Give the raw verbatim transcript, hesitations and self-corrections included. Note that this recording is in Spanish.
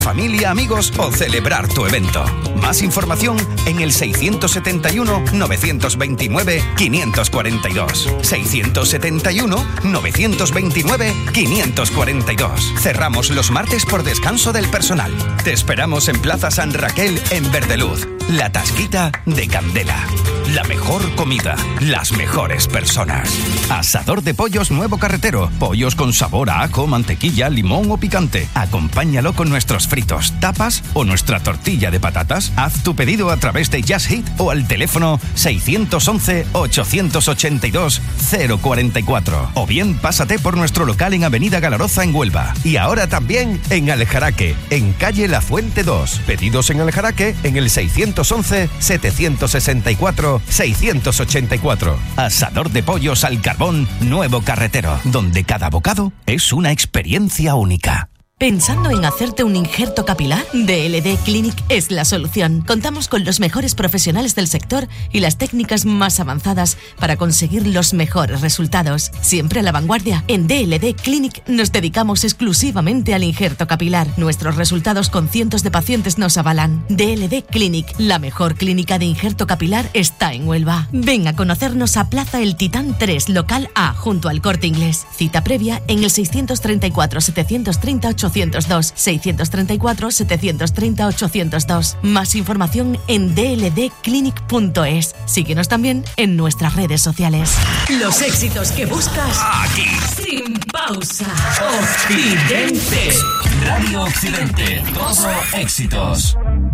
familia, amigos o celebrar tu evento. Más información en el seiscientos setenta y uno, novecientos veintinueve, quinientos cuarenta y dos. seiscientos setenta y uno, novecientos veintinueve, quinientos cuarenta y dos. Cerramos los martes por descanso del personal. Te esperamos en Plaza San Raquel, en Verdeluz. La Tasquita de Candela. La mejor comida, las mejores personas. Asador de pollos Nuevo Carretero. Pollos con sabor a ajo, mantequilla, limón o picante. Acompáñalo con nuestros fritos, tapas o nuestra tortilla de patatas. Haz tu pedido a través de Just Eat o al teléfono seiscientos once, ochocientos ochenta y dos, cero cuarenta y cuatro. O bien pásate por nuestro local en Avenida Galaroza en Huelva. Y ahora también en Aljaraque, en calle La Fuente dos. Pedidos en Aljaraque en el seiscientos once, setecientos sesenta y cuatro, seiscientos ochenta y cuatro. Asador de pollos al carbón Nuevo Carretero, donde cada bocado es una experiencia única. ¿Pensando en hacerte un injerto capilar? D L D Clinic es la solución. Contamos con los mejores profesionales del sector y las técnicas más avanzadas para conseguir los mejores resultados. Siempre a la vanguardia. En D L D Clinic nos dedicamos exclusivamente al injerto capilar. Nuestros resultados con cientos de pacientes nos avalan. D L D Clinic, la mejor clínica de injerto capilar, está en Huelva. Ven a conocernos a Plaza El Titán tres, local A, junto al Corte Inglés. Cita previa en el seiscientos treinta y cuatro, setecientos treinta, ochocientos dos, seiscientos treinta y cuatro, setecientos treinta, ochocientos dos. Más información en d l d clinic punto es. Síguenos también en nuestras redes sociales. Los éxitos que buscas aquí, sin pausa. Occidente. Radio Occidente. Todo éxitos.